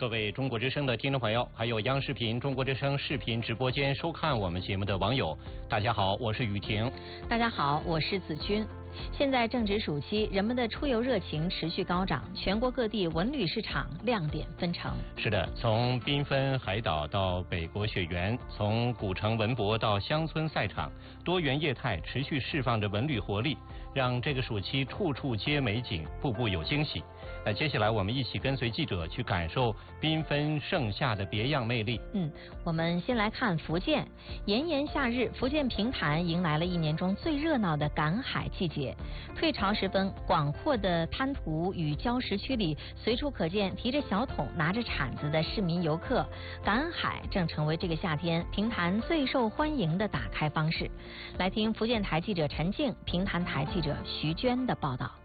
各位中国之声的听众朋友，还有央视频、中国之声视频直播间收看我们节目的网友，大家好，我是雨婷。 大家好，我是子君。现在正值暑期，人们的出游热情持续高涨，全国各地文旅市场亮点纷呈。 是的，从缤纷海岛到北国雪原，从古城文博到乡村赛场，多元业态持续释放着文旅活力，让这个暑期处处皆美景，步步有惊喜。那接下来我们一起跟随记者去感受缤纷盛夏的别样魅力。 我们先来看福建，炎炎夏日，福建平潭迎来了一年中最热闹的赶海季节。退潮时分，广阔的滩涂与礁石区里随处可见提着小桶、拿着铲子的市民游客。赶海正成为这个夏天平潭最受欢迎的打开方式。来听福建台记者陈静、平潭台记者徐娟的报道。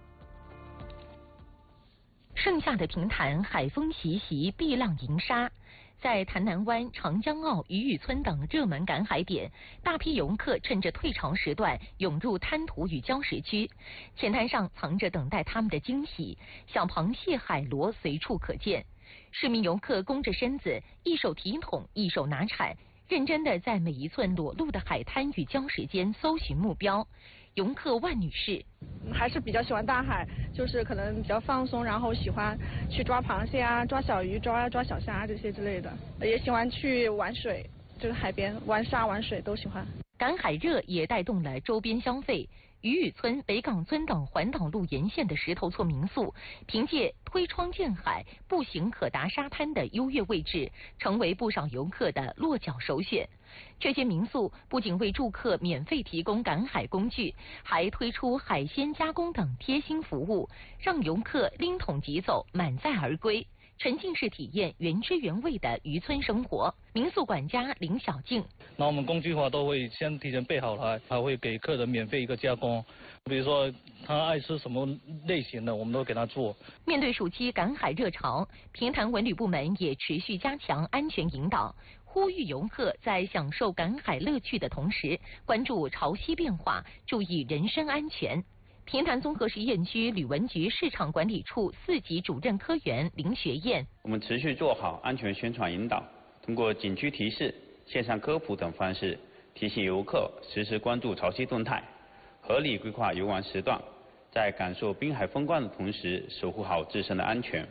盛夏的平潭，海风习习，碧浪银沙。在潭南湾、长江澳、渔屿村等热门赶海点，大批游客趁着退潮时段涌入滩涂与礁石区，浅滩上藏着等待他们的惊喜，小螃蟹、海螺随处可见。市民游客弓着身子，一手提桶，一手拿铲，认真地在每一寸裸露的海滩与礁石间搜寻目标。游客万女士还是比较喜欢大海，就是可能比较放松，然后喜欢去抓螃蟹啊、抓小鱼、抓小虾这些之类的，也喜欢去玩水，就是海边玩沙玩水都喜欢。 赶海热也带动了周边消费。渔屿村、北港村等环岛路沿线的石头厝民宿，凭借推窗见海、步行可达沙滩的优越位置，成为不少游客的落脚首选。这些民宿不仅为住客免费提供赶海工具，还推出海鲜加工等贴心服务，让游客拎桶即走，满载而归。沉浸式体验原汁原味的渔村生活。民宿管家林小静， 那我们工具的话都会先提前备好来，还会给客人免费一个加工，比如说他爱吃什么类型的，我们都给他做。 面对暑期赶海热潮，平潭文旅部门也持续加强安全引导，呼吁游客在享受赶海乐趣的同时，关注潮汐变化，注意人身安全。平潭综合实验区旅文局市场管理处4级主任科员林学燕， 我们持续做好安全宣传引导，通过景区提示、线上科普等方式，提醒游客实时关注潮汐动态，合理规划游玩时段，在感受滨海风光的同时，守护好自身的安全。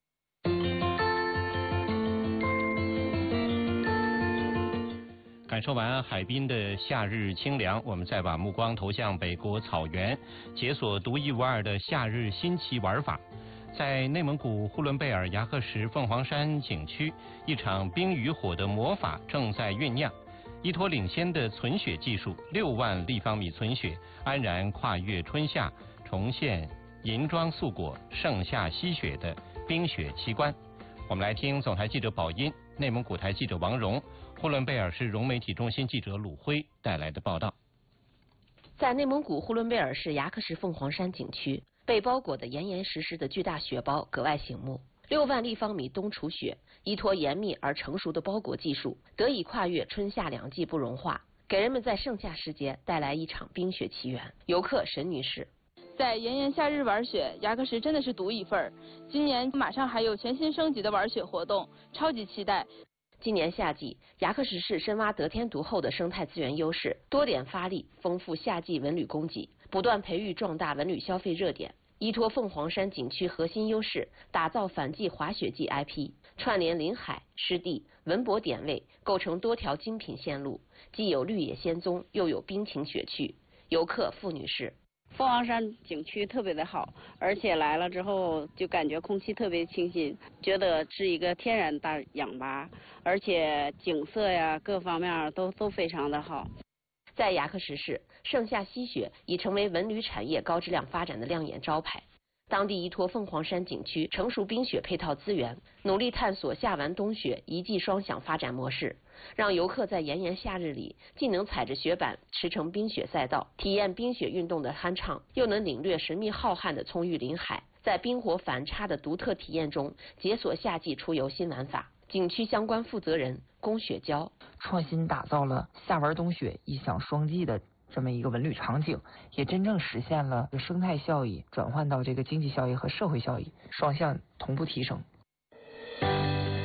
感受完海滨的夏日清凉，我们再把目光投向北国草原，解锁独一无二的夏日新奇玩法。在内蒙古呼伦贝尔牙克石凤凰山景区，一场冰与火的魔法正在酝酿。依托领先的存雪技术，6万立方米存雪安然跨越春夏，重现银装素裹、盛夏吸雪的冰雪奇观。我们来听总台记者宝音、内蒙古台记者王荣、呼伦贝尔市融媒体中心记者鲁辉带来的报道。 在内蒙古呼伦贝尔市牙克石凤凰山景区，被包裹得严严实实的巨大雪包格外醒目。6万立方米冬储雪，依托严密而成熟的包裹技术，得以跨越春夏2季不融化，给人们在盛夏时节带来一场冰雪奇缘。游客沈女士， 在炎炎夏日玩雪，牙克石真的是独一份。今年马上还有全新升级的玩雪活动，超级期待。 今年夏季，牙克石市深挖得天独厚的生态资源优势，多点发力，丰富夏季文旅供给，不断培育壮大文旅消费热点。依托凤凰山景区核心优势，打造反季滑雪季 IP， 串联临海、湿地、文博点位，构成多条精品线路，既有绿野仙踪，又有冰情雪趣。游客付女士， 凤凰山景区特别的好，而且来了之后就感觉空气特别清新，觉得是一个天然大氧吧，而且景色呀各方面都非常的好。 在牙克石市，盛夏吸雪已成为文旅产业高质量发展的亮眼招牌。当地依托凤凰山景区成熟冰雪配套资源，努力探索夏完冬雪一季双享发展模式，让游客在炎炎夏日里既能踩着雪板驰骋冰雪赛道，体验冰雪运动的酣畅，又能领略神秘浩瀚的葱郁林海，在冰火反差的独特体验中解锁夏季出游新玩法。景区相关负责人龚雪娇， 创新打造了夏玩冬雪一享双季的这么一个文旅场景，也真正实现了生态效益转换到这个经济效益和社会效益双向同步提升。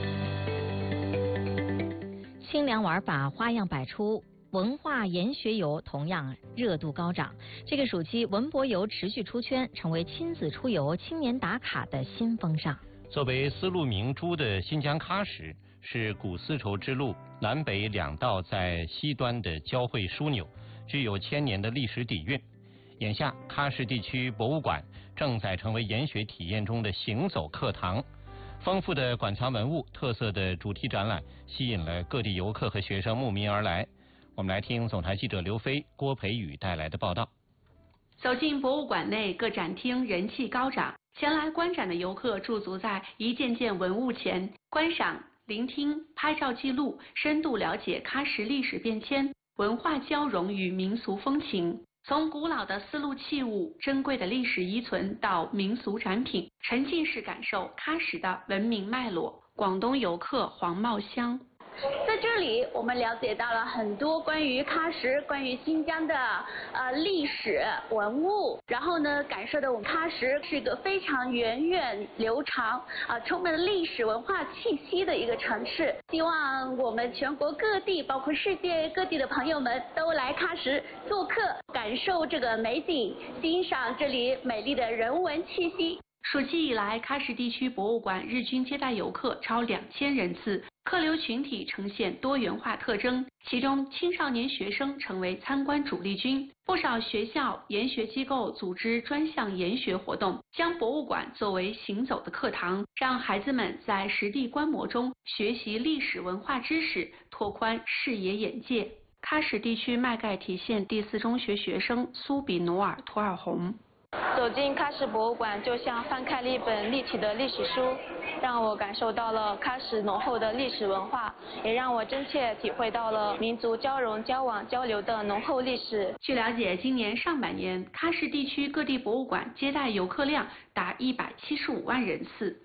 清凉玩法花样百出，文化研学游同样热度高涨。这个暑期，文博游持续出圈，成为亲子出游、青年打卡的新风尚。 作为丝路明珠的新疆喀什，是古丝绸之路南北两道在西端的交汇枢纽，具有1000年的历史底蕴。眼下，喀什地区博物馆正在成为研学体验中的行走课堂。丰富的馆藏文物、特色的主题展览，吸引了各地游客和学生慕名而来。我们来听总台记者刘飞、郭培宇带来的报道。 走进博物馆内，各展厅人气高涨，前来观展的游客驻足在一件件文物前，观赏、聆听、拍照记录，深度了解喀什历史变迁、文化交融与民俗风情。从古老的丝路器物、珍贵的历史遗存到民俗展品，沉浸式感受喀什的文明脉络。广东游客黄茂香。 在这里，我们了解到了很多关于喀什、关于新疆的历史文物，然后呢，感受到我们喀什是一个非常源远流长充满了历史文化气息的一个城市。希望我们全国各地，包括世界各地的朋友们都来喀什做客，感受这个美景，欣赏这里美丽的人文气息。 暑期以来，喀什地区博物馆日均接待游客超2000人次，客流群体呈现多元化特征，其中青少年学生成为参观主力军。不少学校、研学机构组织专项研学活动，将博物馆作为行走的课堂，让孩子们在实地观摩中学习历史文化知识，拓宽视野眼界。喀什地区麦盖提县第4中学学生苏比努尔·图尔洪。 走进喀什博物馆，就像翻开了一本立体的历史书，让我感受到了喀什浓厚的历史文化，也让我真切体会到了民族交融、交往、交流的浓厚历史。 据了解，今年上半年，喀什地区各地博物馆接待游客量达175万人次。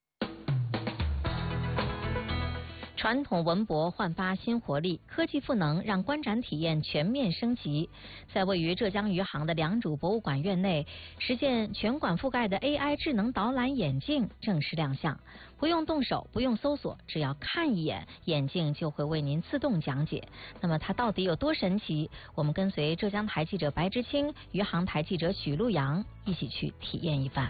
传统文博焕发新活力，科技赋能让观展体验全面升级。在位于浙江余杭的良渚博物馆院内，实现全馆覆盖的 AI 智能导览眼镜正式亮相。不用动手，不用搜索，只要看一眼，眼镜就会为您自动讲解。那么它到底有多神奇？我们跟随浙江台记者白之清、余杭台记者许路阳一起去体验一番。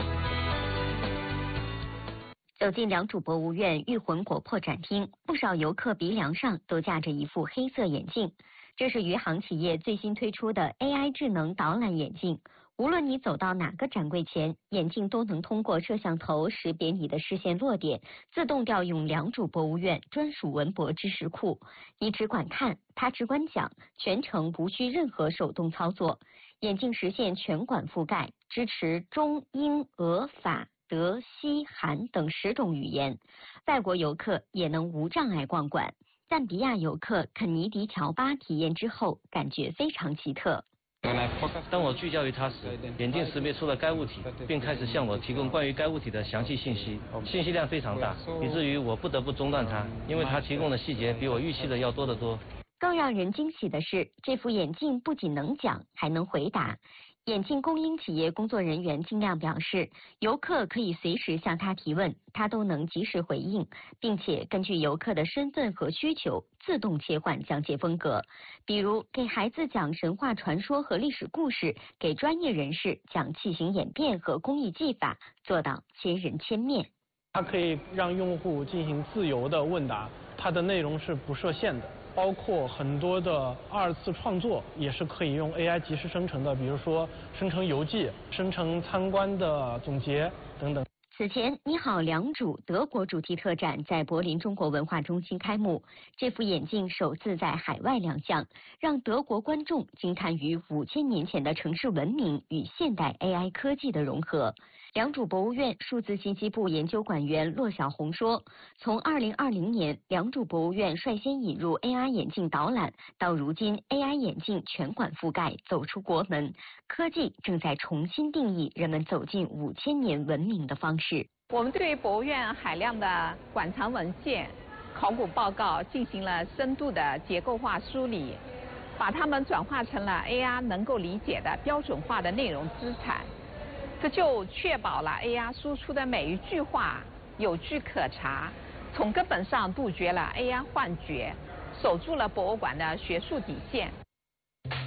走进良渚博物院玉魂国破展厅，不少游客鼻梁上都架着一副黑色眼镜。这是余杭企业最新推出的 AI 智能导览眼镜。无论你走到哪个展柜前，眼镜都能通过摄像头识别你的视线落点，自动调用良渚博物院专属文博知识库。你只管看，它只管讲，全程不需任何手动操作。眼镜实现全馆覆盖，支持中英俄法德、西、韩等10种语言，外国游客也能无障碍逛馆。赞比亚游客肯尼迪桥巴体验之后，感觉非常奇特。 当我聚焦于它时，眼镜识别出了该物体，并开始向我提供关于该物体的详细信息，信息量非常大，以至于我不得不中断它，因为它提供的细节比我预期的要多得多。 更让人惊喜的是，这副眼镜不仅能讲，还能回答。眼镜供应企业工作人员金亮表示，游客可以随时向他提问，他都能及时回应，并且根据游客的身份和需求自动切换讲解风格。比如给孩子讲神话传说和历史故事，给专业人士讲器型演变和工艺技法，做到千人千面。 它可以让用户进行自由的问答，它的内容是不设限的。包括很多的2次创作也是可以用 AI 即时生成的，比如说生成游记、生成参观的总结等等。 此前，你好良渚德国主题特展在柏林中国文化中心开幕，这副眼镜首次在海外亮相，让德国观众惊叹于5000年前的城市文明与现代 AI 科技的融合。良渚博物院数字信息部研究馆员骆小红说，从2020年良渚博物院率先引入 AI 眼镜导览，到如今 AI 眼镜全馆覆盖，走出国门，科技正在重新定义人们走进5000年文明的方式。 我们对博物院海量的馆藏文件、考古报告进行了深度的结构化梳理，把它们转化成了 AI 能够理解的标准化的内容资产。这就确保了 AI 输出的每一句话有据可查， 从根本上杜绝了 AI 幻觉，守住了博物馆的学术底线。